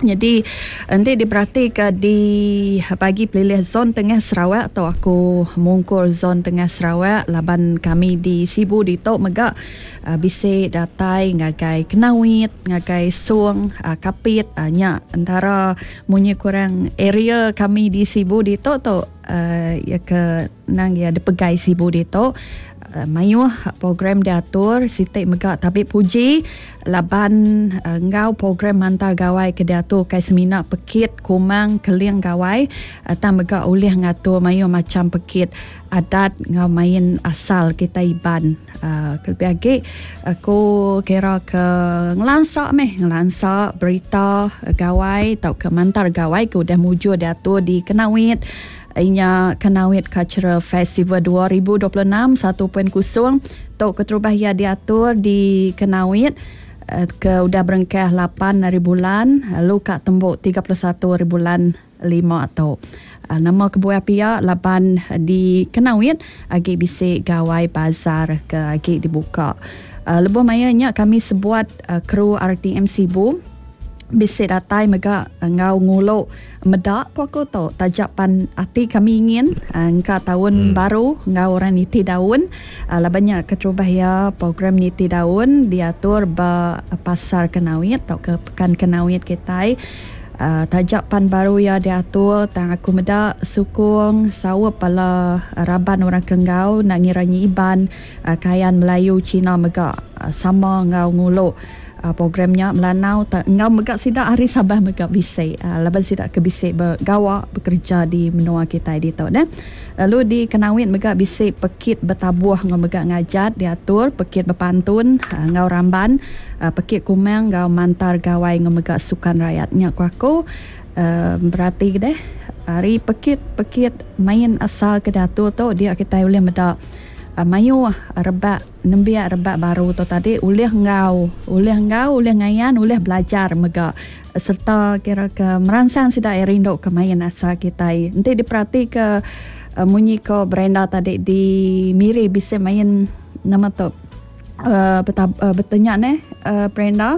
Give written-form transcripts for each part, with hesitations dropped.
Jadi nanti diperhatikan di bagi pilih zon tengah Sarawak atau aku mungkur zon tengah Sarawak laban kami di Sibu di Tok Megak bisa datai ngagai Kenawit, ngagai Suang, Kapit nya antara munyi kurang area kami di Sibu di Tok tu ya ke nang ya dipegai Sibu di Tok mayuh program diatur sitik megak tapi puji laban ngau program mantar gawai ke diatur kai semina pekit kumang keliang gawai tam megak ulih ngatur mayuh macam pekit adat ngau main asal kita iban kelebih aku kira ke ngelansak berita gawai atau ke mantar gawai ke udah muju diatur di Kenawit. Inya Kenawit Cultural Festival 2026 1.0 Tok Keterubahia diatur di Kenawit ke udah berengkah 8 hari bulan lalu kat tembuk 31 hari bulan 5 atau nama kebuah pihak laban di Kenawit agi bisik gawai bazar ke agi dibuka lebuh mayanya kami sebuat kru RTM Sibu bisik datai megak ngau nguluk medak aku tu tajapan hati kami ingin engkau tahun baru ngau orang niti daun banyak keterubahia program niti daun diatur ba pasar Kenawit atau ke pekan Kenawit kita tajapan baru ya diatur tang aku medak sukung sawa pala raban orang kenggau nak ngirangi iban kayan Melayu Cina megak sama ngau nguluk programnya melanau ngau megak sidak hari Sabah megak bisik laban sidak ke bisik bergawa bekerja di menua kita di tau dah lalu di Kenawit megak bisik pekit bertabuh ngau megak ngajat diatur pekit berpantun ngau ramban pekit kumang ngau mantar gawai ngau megak sukan rakyatnya aku berarti deh hari pekit main asal ke diatur tu dia kita boleh medak mayu rebak nembiak rebak baru tu tadi ulih ngau ulih ngayan ulih belajar megak serta kira ke merangsang sidak rindu ke main asal kita nanti diperhati ke munyi ko Brenda tadi di Miri bisa main nama tu bertanya ne Brenda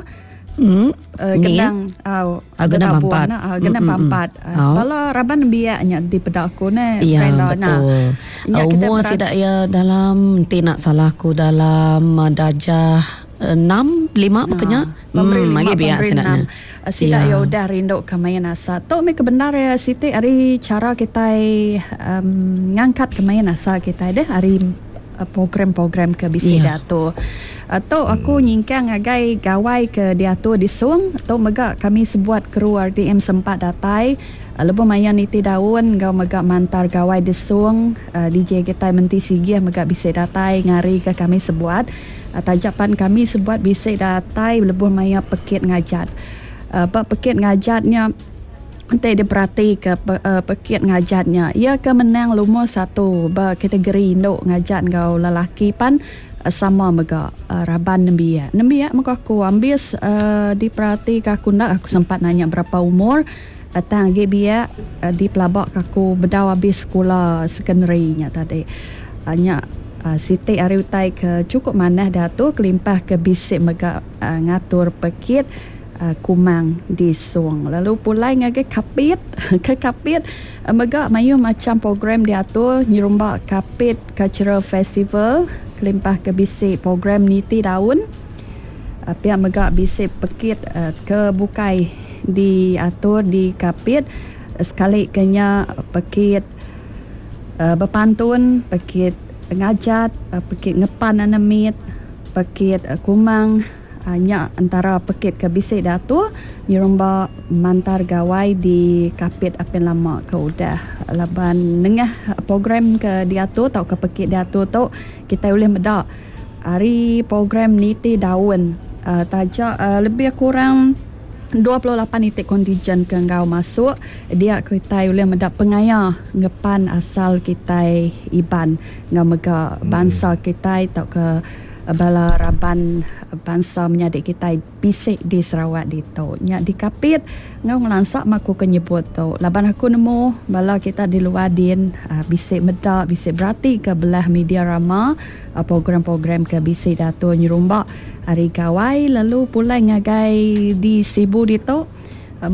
Gendang Gendang Pampat Gendang Pampat kalau raban biaknya di pedaku ne Brenda umur sidak ya dalam tidak salahku dalam darjah 6-5 makanya magi biak sedaknya sidak ya udah rindu ke main asa tu me kebenar ya Siti hari cara kita ngangkat ke main asa kita deh hari program-program ke bisi datu atau aku nyingkang agai gawai ke diatur di Suang atau megak kami sebuat kru RDM sempat datai lebu mayan niti daun gau megak mantar gawai di Suang DJ kita menti sigih megak bisik datai ngari ke kami sebuat tajapan kami sebuat bisik datai lebu maya pekit ngajat pekit ngajatnya nanti diperhati ke pekit ngajatnya ia ke menang lumur satu kategori induk ngajat gau lelaki pan sama megak raban nembiak maka aku ambil diperhati aku nak aku sempat nanya berapa umur tang biak di pelabak aku berdau habis sekolah sekonderinya tadi hanya Siti hari utai ke cukup manah datu kelimpah ke bisik megak ngatur pekit kumang di Suang lalu pulai ngage kapit ke kapit megak mayu macam program diatur nyirumba Kapit Cultural Festival kelimpah ke bisik program niti daun pihak megak bisik pekit ke bukai diatur di Kapit sekali kenya pekit berpantun pekit ngajat pekit ngepan anamit pekit kumang hanya antara pekit ke bisik datu nyirumba mantar gawai di Kapit apin lama ke udah laban nengah program ke diatur atau ke pekit diatur tu kita boleh medak hari program niti daun tajak lebih kurang 28 titik kontijen ke ngau masuk dia kita boleh mendak pengaya ngepan asal kita iban ngau mega bangsa kita atau ke bala raban bangsa menyadik kita bisik di Sarawak di tu nya di Kapit ngau ngelansak maku kenyebut tu laban aku nemu bala kita di luar din bisik medak bisik berarti ke belah media rama program-program ke bisik datu nyerumbak hari gawai lalu pulai ngagai di Sibu di tu